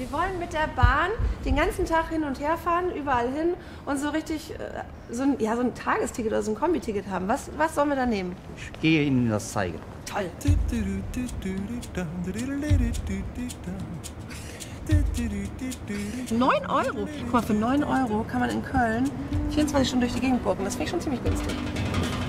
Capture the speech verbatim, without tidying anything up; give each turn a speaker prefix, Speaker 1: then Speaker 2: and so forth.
Speaker 1: Wir wollen mit der Bahn den ganzen Tag hin und her fahren, überall hin und so richtig äh, so, ein, ja, so ein Tagesticket oder so ein Kombiticket haben. Was, was sollen wir da nehmen?
Speaker 2: Ich gehe Ihnen das zeigen.
Speaker 1: Toll. neun Euro? Guck mal, für neun Euro kann man in Köln vierundzwanzig Stunden durch die Gegend gurken. Das finde ich schon ziemlich günstig.